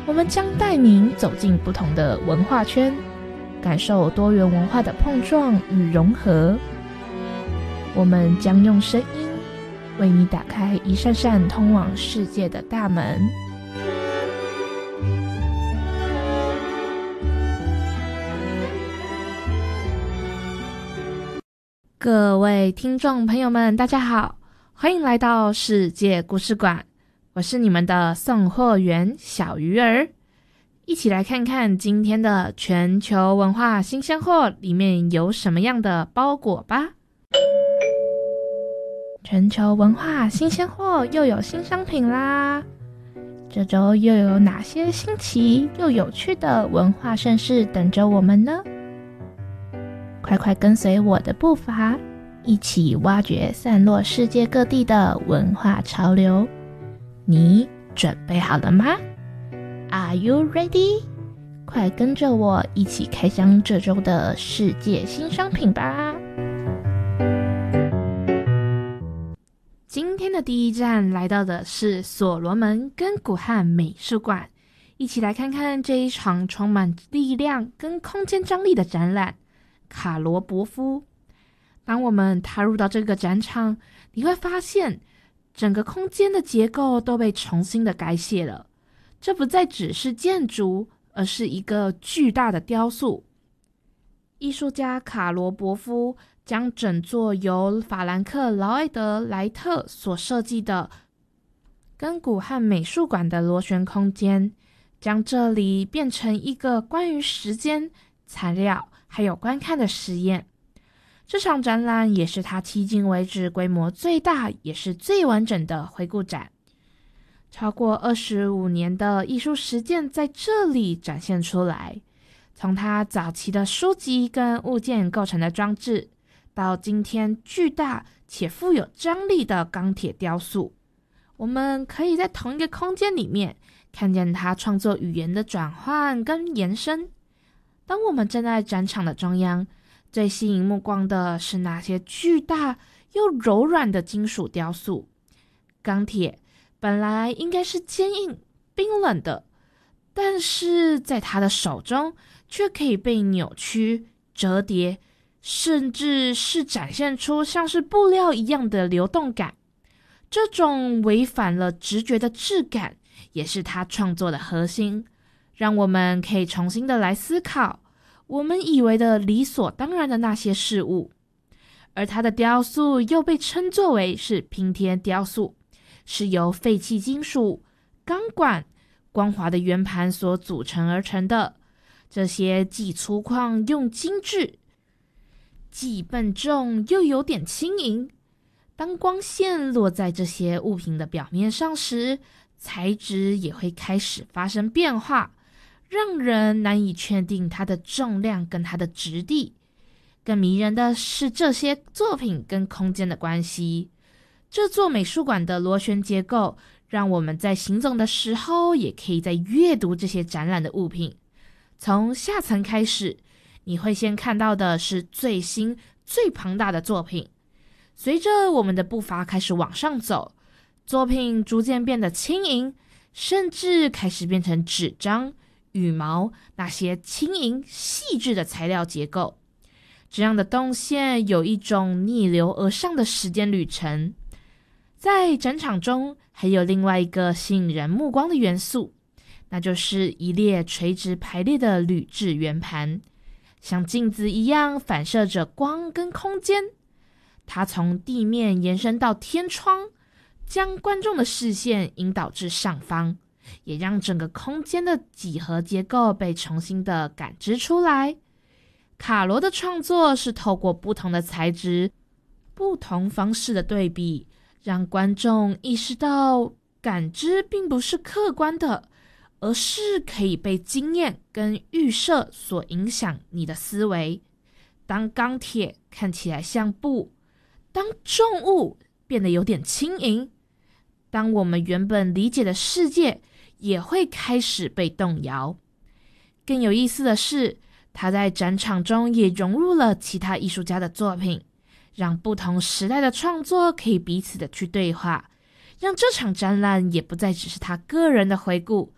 我们将带您走进不同的文化圈，感受多元文化的碰撞与融合。我们将用声音为你打开一扇扇通往世界的大门。各位听众朋友们，大家好，欢迎来到世界故事馆，我是你们的送货员小鱼儿。一起来看看今天的全球文化新鲜货里面有什么样的包裹吧。全球文化新鲜货又有新商品啦！这周又有哪些新奇又有趣的文化盛事等着我们呢？快快跟随我的步伐，一起挖掘散落世界各地的文化潮流。你准备好了吗？ Are you ready？ 快跟着我一起开箱这周的世界新商品吧！今天的第一站来到的是所罗门根古汉美术馆，一起来看看这一场充满力量跟空间张力的展览卡罗伯夫。当我们踏入到这个展场，你会发现整个空间的结构都被重新的改写了。这不再只是建筑，而是一个巨大的雕塑。艺术家卡罗伯夫将整座由法兰克·劳埃德·莱特所设计的根古汉美术馆的螺旋空间，将这里变成一个关于时间、材料还有观看的实验。这场展览也是他迄今为止规模最大也是最完整的回顾展。超过25年的艺术实践在这里展现出来，从他早期的书籍跟物件构成的装置，到今天巨大且富有张力的钢铁雕塑，我们可以在同一个空间里面看见他创作语言的转换跟延伸。当我们站在展场的中央，最吸引目光的是那些巨大又柔软的金属雕塑。钢铁本来应该是坚硬、冰冷的，但是在他的手中却可以被扭曲、折叠，甚至是展现出像是布料一样的流动感。这种违反了直觉的质感，也是他创作的核心，让我们可以重新的来思考我们以为的理所当然的那些事物。而他的雕塑又被称作为是拼贴雕塑，是由废弃金属、钢管、光滑的圆盘所组成而成的。这些既粗犷又精致，既笨重又有点轻盈。当光线落在这些物品的表面上时，材质也会开始发生变化，让人难以确定它的重量跟它的质地。更迷人的是这些作品跟空间的关系。这座美术馆的螺旋结构，让我们在行走的时候也可以在阅读这些展览的物品。从下层开始，你会先看到的是最新最庞大的作品。随着我们的步伐开始往上走，作品逐渐变得轻盈，甚至开始变成纸张、羽毛那些轻盈细致的材料结构。这样的动线有一种逆流而上的时间旅程。在展场中还有另外一个吸引人目光的元素，那就是一列垂直排列的铝制圆盘，像镜子一样反射着光跟空间。它从地面延伸到天窗，将观众的视线引导至上方，也让整个空间的几何结构被重新的感知出来。卡罗的创作是透过不同的材质、不同方式的对比，让观众意识到感知并不是客观的，而是可以被经验跟预设所影响你的思维。当钢铁看起来像布，当重物变得有点轻盈，当我们原本理解的世界也会开始被动摇。更有意思的是，他在展场中也融入了其他艺术家的作品，让不同时代的创作可以彼此的去对话，让这场展览也不再只是他个人的回顾，